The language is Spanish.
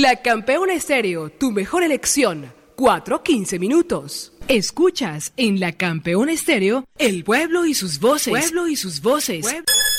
La Campeona Estéreo, tu mejor elección. 4:15 minutos. Escuchas en La Campeona Estéreo, el pueblo y sus voces.